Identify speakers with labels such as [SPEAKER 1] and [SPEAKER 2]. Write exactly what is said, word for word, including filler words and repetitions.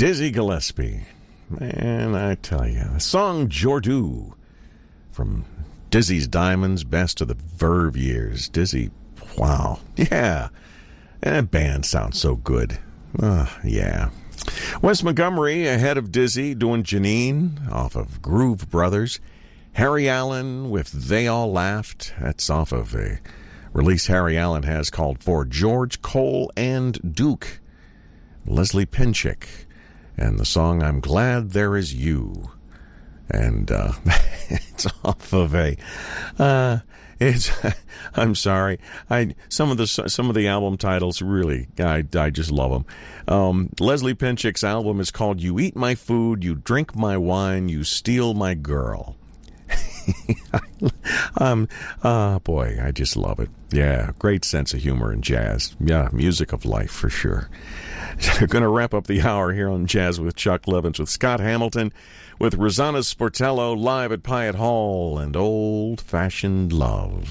[SPEAKER 1] Dizzy Gillespie. Man, I tell you, the song Jordu from Dizzy's Diamonds, best of the Verve years. Dizzy, wow. Yeah. And that band sounds so good. Uh, yeah. Wes Montgomery ahead of Dizzy doing Janine off of Groove Brothers. Harry Allen with They All Laughed. That's off of a release Harry Allen has called For George, Cole, and Duke. Leslie Pinchick and the song I'm Glad There Is You. And uh, it's off of a... Uh, it's... I'm sorry. I some of the some of the album titles really I I just love them. Um, Leslie Pinchick's album is called "You Eat My Food, You Drink My Wine, You Steal My Girl." um, ah, boy, I just love it. Yeah, great sense of humor in jazz. Yeah, music of life for sure. We're going to wrap up the hour here on Jazz with Chuck Levins with Scott Hamilton, with Rosanna Sportello live at Pyatt Hall and Old Fashioned Love.